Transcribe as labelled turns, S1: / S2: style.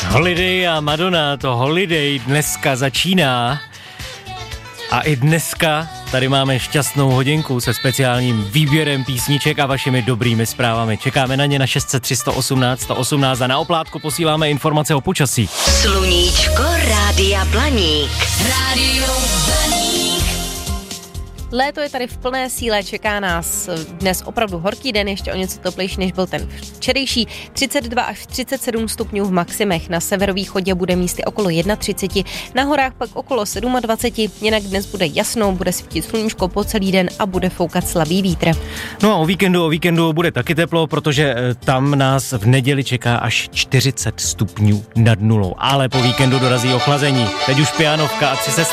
S1: Holiday a Madonna, to Holiday dneska začíná a i dneska tady máme šťastnou hodinku se speciálním výběrem písniček a vašimi dobrými zprávami. Čekáme na ně na 603 118 118 a na oplátku posíláme informace o počasí.
S2: Sluníčko Rádia Blaník. Rádio Blaník.
S3: Léto je tady v plné síle, čeká nás dnes opravdu horký den, ještě o něco teplejší, než byl ten včerejší. 32 až 37 stupňů v maximech, na severovýchodě bude místy okolo 31, na horách pak okolo 27, jinak dnes bude jasno, bude svítit sluníčko po celý den a bude foukat slabý vítr.
S1: No a o víkendu bude taky teplo, protože tam nás v neděli čeká až 40 stupňů nad nulou, ale po víkendu dorazí ochlazení. Teď už pianovka a 3 sestry.